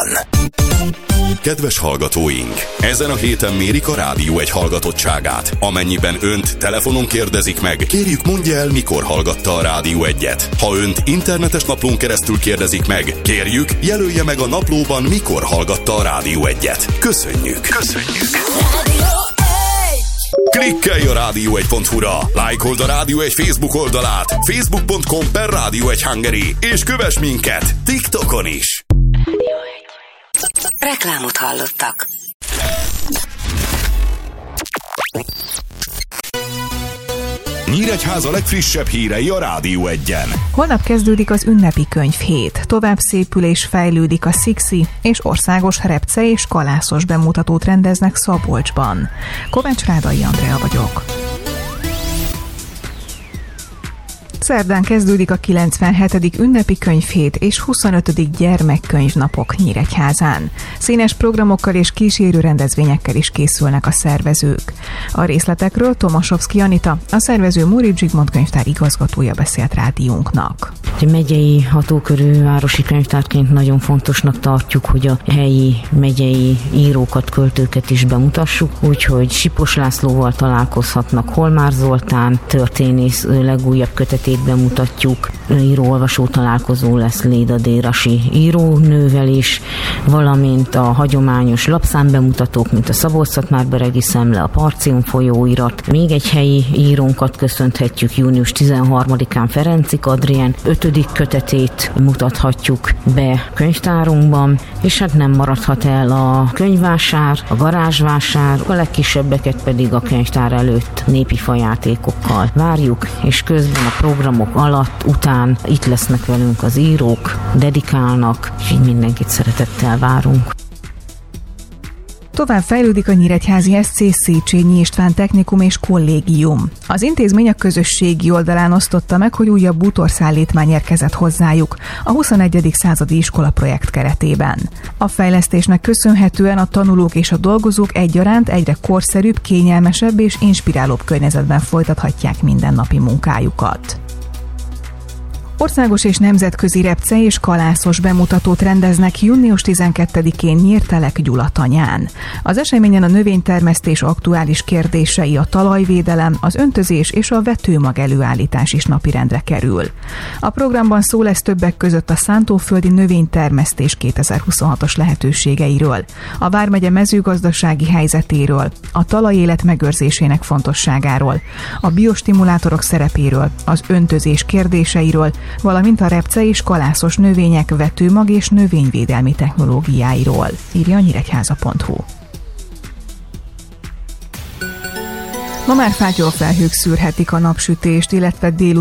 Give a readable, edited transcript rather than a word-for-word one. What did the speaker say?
van. Kedves hallgatóink! Ezen a héten mérik a Rádió Egy hallgatottságát. Amennyiben önt telefonon kérdezik meg, kérjük mondja el, mikor hallgatta a Rádió Egyet. Ha önt internetes naplón keresztül kérdezik meg, kérjük jelölje meg a naplóban, mikor hallgatta a Rádió Egyet. Köszönjük! Klikkelj a rádió1.hu-ra, lájkold a Rádió Egy Facebook oldalát, facebook.com/Rádió1 és kövess minket TikTokon is! Reklámot hallottak. Nyíregyháza legfrissebb hírei a Rádió Egyen. Holnap kezdődik az ünnepi könyvhét. Tovább szépül és fejlődik a Szixi, és országos repce és kalászos bemutatót rendeznek Szabolcsban. Kovács Rádai Andrea vagyok. Szerdán kezdődik a 97. ünnepi könyvhét és 25. gyermekkönyvnapok Nyíregyházán. Színes programokkal és kísérő rendezvényekkel is készülnek a szervezők. A részletekről Tomaszowski Anita, a szervező Móricz Zsigmond könyvtár igazgatója beszélt rádiónknak. Megyei hatókörű városi könyvtárként nagyon fontosnak tartjuk, hogy a helyi megyei írókat, költőket is bemutassuk, úgyhogy Sipos Lászlóval találkozhatnak, Holmár Zoltán történész legújabb kötetét bemutatjuk, író-olvasó találkozó lesz Léda Dérasi írónővel is, valamint a hagyományos lapszámbemutatók, mint a Szabolcs-Szatmár-Beregi Szemle, a Parcium folyóirat. Még egy helyi írónkat köszönhetjük, június 13-án Ferenczig Adrien 5. kötetét mutathatjuk be könyvtárunkban, és hát nem maradhat el a könyvvásár, a garázsvásár, a legkisebbeket pedig a könyvtár előtt népi fajátékokkal várjuk, és közben a programok alatt, után itt lesznek velünk az írók, dedikálnak, és így mindenkit szeretettel várunk. Tovább fejlődik a nyíregyházi SC Széchenyi István Technikum és Kollégium. Az intézmény a közösségi oldalán osztotta meg, hogy újabb bútorszállítmány érkezett hozzájuk a 21. századi iskola projekt keretében. A fejlesztésnek köszönhetően a tanulók és a dolgozók egyaránt egyre korszerűbb, kényelmesebb és inspirálóbb környezetben folytathatják mindennapi munkájukat. Országos és nemzetközi repce és kalászos bemutatót rendeznek június 12-én Nyírtelek Gyulatanyán. Az eseményen a növénytermesztés aktuális kérdései, a talajvédelem, az öntözés és a vetőmag előállítás is napirendre kerül. A programban szó lesz többek között a szántóföldi növénytermesztés 2026-os lehetőségeiről, a vármegye mezőgazdasági helyzetéről, a talajélet megőrzésének fontosságáról, a biostimulátorok szerepéről, az öntözés kérdéseiről, valamint a repce és kalászos növények vetőmag és növényvédelmi technológiáiról, írja a nyíregyháza.hu. Ma már fátyolfelhők szűrhetik a napsütést, illetve délután